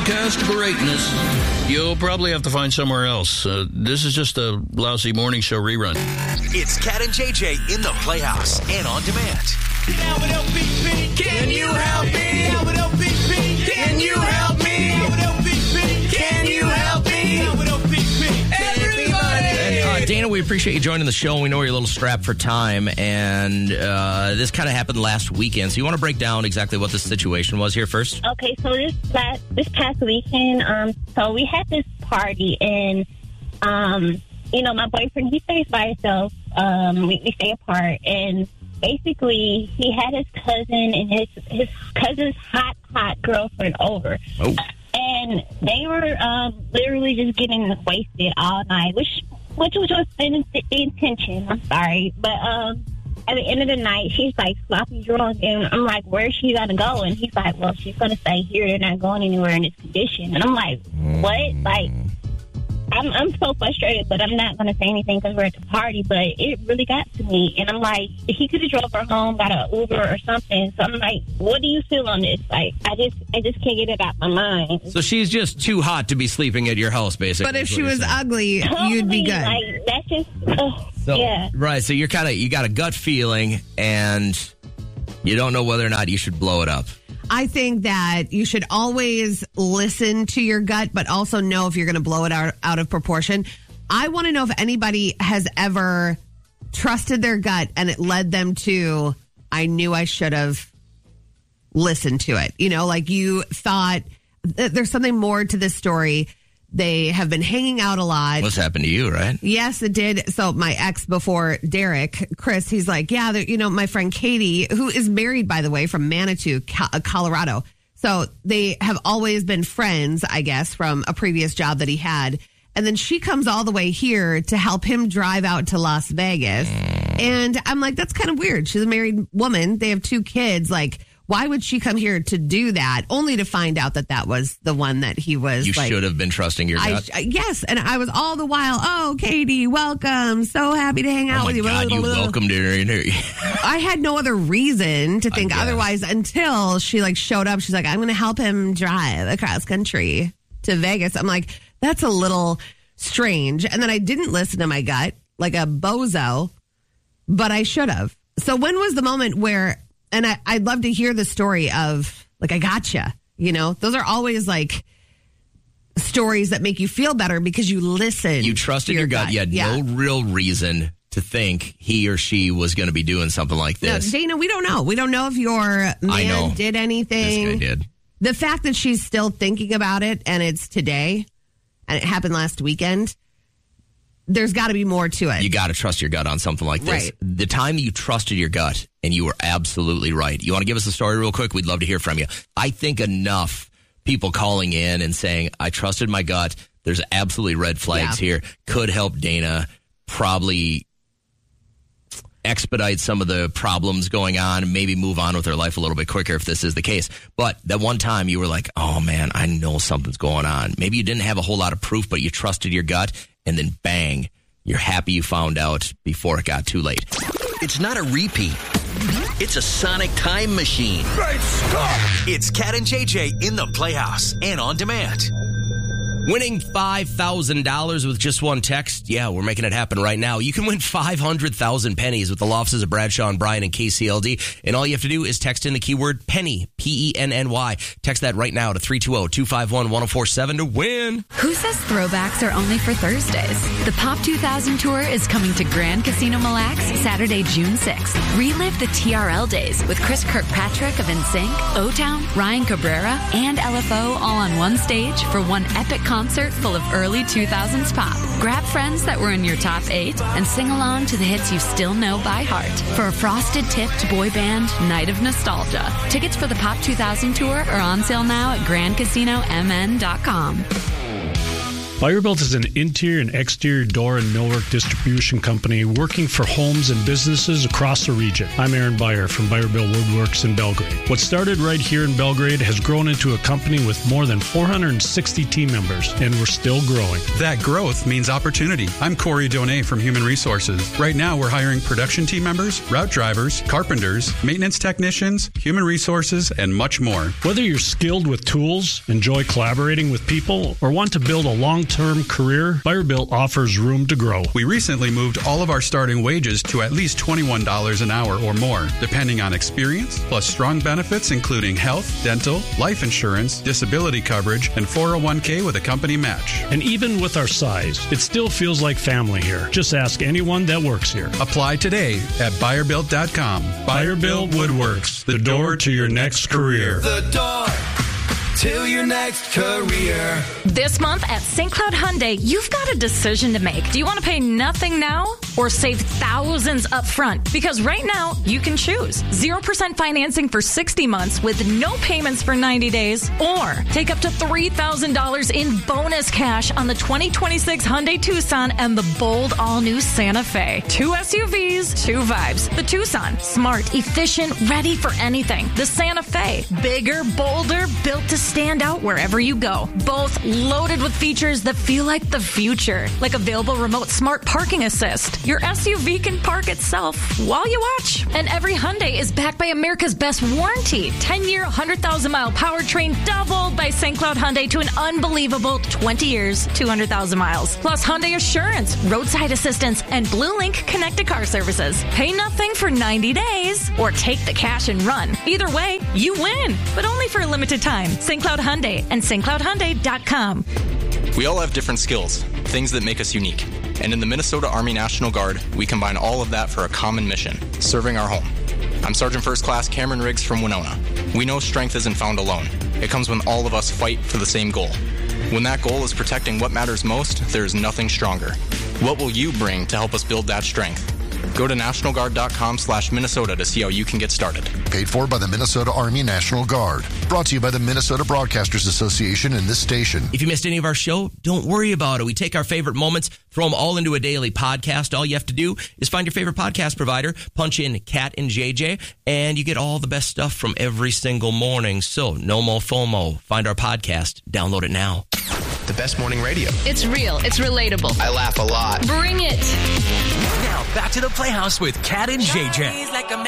podcast greatness, you'll probably have to find somewhere else. This is just a lousy morning show rerun. It's Cat and JJ in the Playhouse and on demand. Now with LPP, can you help me? Now with LPP, can you help me? Now with LPP, can you help me? Now with LPP, everybody. And, Dana, we appreciate you joining the show. We know you're a little strapped for time, and this kind of happened last weekend. So you want to break down exactly what the situation was here first? Okay, so this past weekend, so we had this party, and my boyfriend, he stays by himself. We stay apart, and basically, he had his cousin and his cousin's hot girlfriend over. Oh. And they were literally just getting wasted all night, which was the intention. I'm sorry. But at the end of the night, she's like sloppy drunk, and I'm like, where's she going to go? And he's like, well, she's going to stay here. They're not going anywhere in this condition. And I'm like, what? Like, I'm so frustrated, but I'm not going to say anything because we're at the party, but it really got to me. And I'm like, he could have drove her home, got an Uber or something. So I'm like, what do you feel on this? Like, I just can't get it out my mind. So she's just too hot to be sleeping at your house, basically. But if she was ugly, you'd be good. Like, that's just, yeah. Right, so you got a gut feeling, and you don't know whether or not you should blow it up. I think that you should always listen to your gut, but also know if you're going to blow it out of proportion. I want to know if anybody has ever trusted their gut and it led them to, I knew I should have listened to it. You know, like you thought there's something more to this story. They have been hanging out a lot. What's happened to you, right? Yes, it did. So my ex before Derek, Chris, he's like, yeah, my friend Katie, who is married, by the way, from Manitou, Colorado. So they have always been friends, I guess, from a previous job that he had. And then she comes all the way here to help him drive out to Las Vegas. And I'm like, that's kind of weird. She's a married woman. They have 2 kids. Like, why would she come here to do that, only to find out that was the one that he was? You should have been trusting your gut. Yes, and I was all the while, oh, Katie, welcome. So happy to hang out with you. Oh, my God, you welcomed her in here. I had no other reason to think otherwise until she, showed up. She's like, I'm going to help him drive across country to Vegas. I'm like, that's a little strange. And then I didn't listen to my gut like a bozo, but I should have. So when was the moment where... And I'd love to hear the story of, I gotcha. Those are always, stories that make you feel better because you listen. You trusted your gut. You had no real reason to think he or she was going to be doing something like this. No, Dana, we don't know. We don't know if your man did anything. This guy did. The fact that she's still thinking about it, and it's today, and it happened last weekend, there's got to be more to it. You got to trust your gut on something like this. Right. The time you trusted your gut, and you were absolutely right. You want to give us the story real quick? We'd love to hear from you. I think enough people calling in and saying, I trusted my gut. There's absolutely red flags here. Could help Dana probably expedite some of the problems going on and maybe move on with her life a little bit quicker if this is the case. But that one time you were like, oh, man, I know something's going on. Maybe you didn't have a whole lot of proof, but you trusted your gut. And then, bang, you're happy you found out before it got too late. It's not a repeat. It's a sonic time machine. Great Scott! It's Cat and JJ in the Playhouse and on demand. Winning $5,000 with just one text. Yeah, we're making it happen right now. You can win 500,000 pennies with the law offices of Bradshaw and Bryan and KCLD. And all you have to do is text in the keyword penny, P-E-N-N-Y. Text that right now to 320-251-1047 to win. Who says throwbacks are only for Thursdays? The Pop 2000 Tour is coming to Grand Casino Mille Lacs Saturday, June 6th. Relive the TRL days with Chris Kirkpatrick of NSYNC, O-Town, Ryan Cabrera, and LFO all on one stage for one epic concert full of early 2000s pop. Grab friends that were in your top 8 and sing along to the hits you still know by heart for a frosted tipped boy band night of nostalgia. Tickets for the Pop 2000 Tour are on sale now at GrandCasinoMN.com. Buyer-Built is an interior and exterior door and millwork distribution company working for homes and businesses across the region. I'm Aaron Beyer from Buyer-Built Woodworks in Belgrade. What started right here in Belgrade has grown into a company with more than 460 team members, and we're still growing. That growth means opportunity. I'm Corey Donay from Human Resources. Right now, we're hiring production team members, route drivers, carpenters, maintenance technicians, human resources, and much more. Whether you're skilled with tools, enjoy collaborating with people, or want to build a long-term career, Buyer-Built offers room to grow. We recently moved all of our starting wages to at least $21 an hour or more, depending on experience, plus strong benefits including health, dental, life insurance, disability coverage, and 401k with a company match. And even with our size, it still feels like family here. Just ask anyone that works here. Apply today at BuyerBuilt.com. Buyer-Built Woodworks, the door to your next career. The door to your next career. This month at St. Cloud Hyundai, you've got a decision to make. Do you want to pay nothing now or save thousands up front? Because right now, you can choose 0% financing for 60 months with no payments for 90 days, or take up to $3,000 in bonus cash on the 2026 Hyundai Tucson and the bold all-new Santa Fe. 2 SUVs, 2 vibes. The Tucson, smart, efficient, ready for anything. The Santa Fe, bigger, bolder, built to stand out wherever you go. Both loaded with features that feel like the future, like available remote smart parking assist. Your SUV can park itself while you watch. And every Hyundai is backed by America's best warranty. 10-year, 100,000-mile powertrain doubled by St. Cloud Hyundai to an unbelievable 20 years, 200,000 miles. Plus Hyundai Assurance, roadside assistance, and Blue Link connected car services. Pay nothing for 90 days or take the cash and run. Either way, you win, but only for a limited time. St. Cloud Hyundai and stcloudhyundai.com. We all have different skills, things that make us unique. And in the Minnesota Army National Guard, we combine all of that for a common mission, serving our home. I'm Sergeant First Class Cameron Riggs from Winona. We know strength isn't found alone. It comes when all of us fight for the same goal. When that goal is protecting what matters most, there is nothing stronger. What will you bring to help us build that strength? Go to NationalGuard.com/Minnesota to see how you can get started. Paid for by the Minnesota Army National Guard. Brought to you by the Minnesota Broadcasters Association and this station. If you missed any of our show, don't worry about it. We take our favorite moments, throw them all into a daily podcast. All you have to do is find your favorite podcast provider, punch in Cat and JJ, and you get all the best stuff from every single morning. So no more FOMO. Find our podcast. Download it now. The best morning radio. It's real. It's relatable. I laugh a lot. Bring it. Now back to the Playhouse with Cat and JJ.